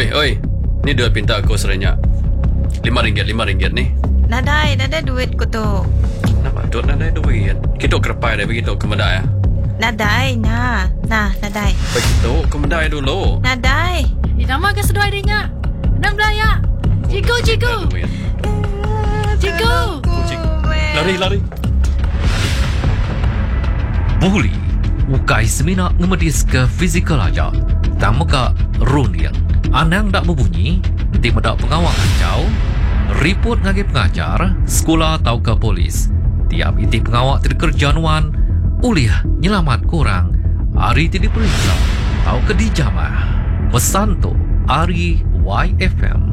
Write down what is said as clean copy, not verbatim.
Oi. Ni duit pinta aku serenyak. RM5 ni. Nadai duit ko tu. Nama tu nak ada duit. Kita kerpai dah begitu ke medai. Nadai, nadai. Begitu ke medai dulu. Nadai. Nama ke sedoi dia. Nam Belaya. Cikgu. Lari. Buli ukai semina ngemedis ke fizikal aja. Tamuka runian. Anang dak berbunyi, di medak pengawal kacau, report ngagi pengajar, sekolah atau ke polis. Tiap iti pengawal terkerjanuan, uliah nyelamat kurang, hari tidak diperiksa, atau ke dijamah. Pesan tu, Ari YFM.